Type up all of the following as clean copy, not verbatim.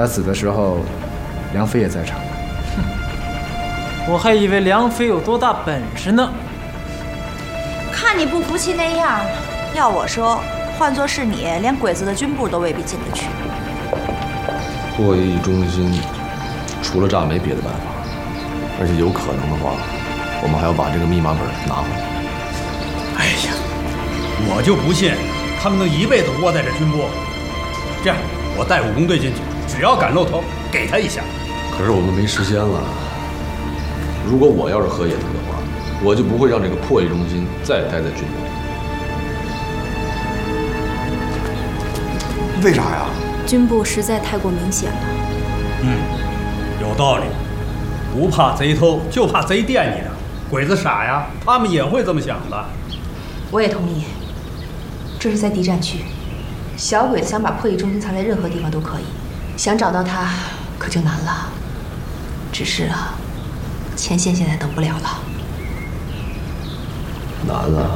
他死的时候，梁飞也在场。 哼，我还以为梁飞有多大本事呢。 看你不服气那样，要我说，换作是你，连鬼子的军部都未必进得去。 破译中心，除了炸没别的办法，而且有可能的话，我们还要把这个密码本拿回来。 哎呀，我就不信他们能一辈子窝在这军部。这样，我带武工队进去，只要敢露头，给他一下。 可是我们没时间了。如果我要是河野图的话，我就不会让这个破译中心再待在军部。 为啥呀？ 军部实在太过明显了。 有道理。不怕贼偷，就怕贼惦记着。鬼子傻呀，他们也会这么想的。 我也同意。这是在敌占区，小鬼子想把破译中心藏在任何地方都可以，想找到他可就难了。只是啊，前线现在等不了了。 难啊！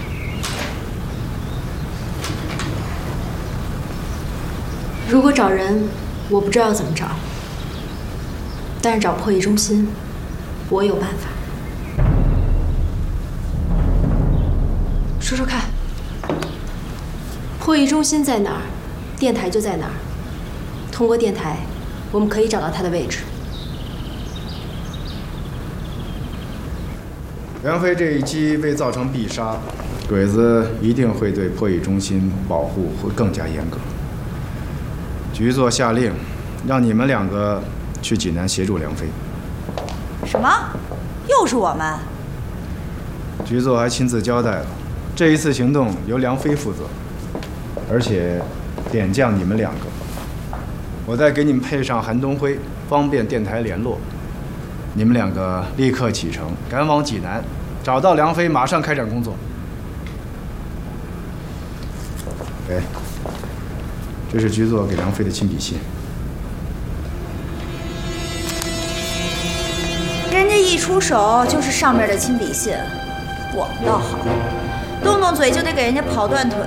如果找人，我不知道怎么找，但是找破译中心，我有办法。说说看，破译中心在哪儿，电台就在哪儿。通过电台，我们可以找到它的位置。 梁飞这一击未造成必杀，鬼子一定会对破译中心保护会更加严格。局座下令，让你们2个去济南协助梁飞。 什么？又是我们？ 局座还亲自交代了，这一次行动由梁飞负责，而且点将你们2个。我再给你们配上韩东辉，方便电台联络。你们2个立刻启程，赶往济南，找到梁飞，马上开展工作。这是局座给梁飞的亲笔信。 人家一出手就是上面的亲笔信，我们倒好，动动嘴就得给人家跑断腿。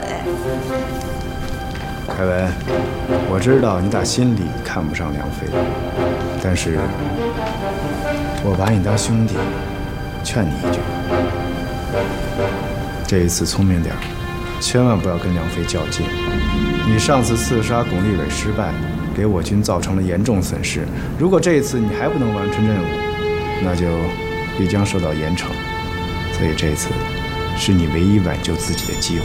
凯文，我知道你打心里看不上梁飞，但是我把你当兄弟，劝你一句，这一次聪明点，千万不要跟梁飞较劲。你上次刺杀巩立伟失败，给我军造成了严重损失。如果这一次你还不能完成任务，那就必将受到严惩。所以这次是你唯一挽救自己的机会。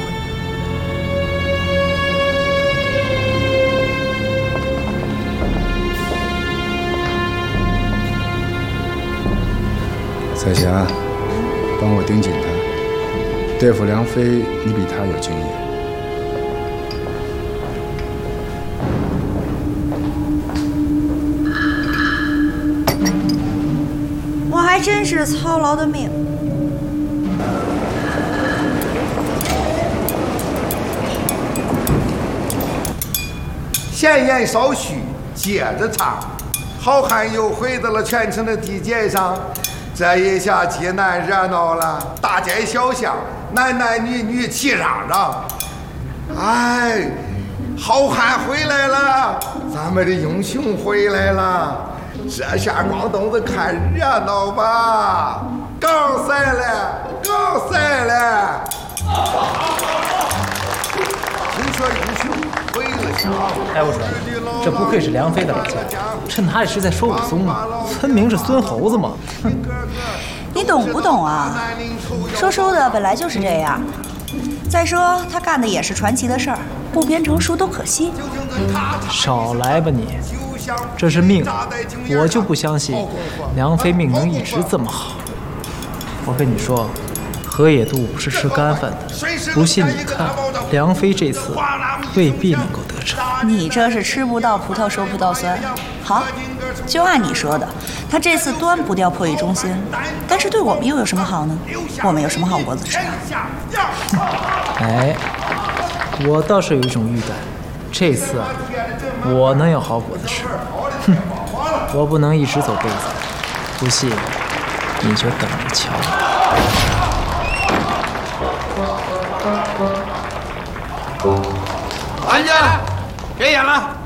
彩霞，帮我盯紧他，对付梁飞，你比他有经验。 我还真是操劳的命。 闲言少叙，接着唱。好汉又回到了全城的地界上。这一下济南热闹了，大街小巷，男男女女齐嚷嚷。哎，好汉回来了，咱们的英雄回来了。这下光东子看热闹吧，高赛了，高赛了。听说英雄回了乡。 哎，我说，这不愧是梁飞的老家，趁他这是在说武松呢。村民是孙猴子吗？哼！ 你懂不懂啊？说的本来就是这样。再说他干的也是传奇的事儿，不编成书都可惜。 少来吧你，这是命，我就不相信梁飞命能一直这么好。我跟你说，河野渡不是吃干饭的，不信你看，梁飞这次未必能够得逞。 你这是吃不到葡萄说葡萄酸。好，就按你说的，他这次端不掉破译中心，但是对我们又有什么好呢？我们有什么好果子吃啊？ 哎，我倒是有一种预感，这次啊，我能有好果子吃。哼，我不能一直走背子，不信你就等着瞧。 安家，别演了。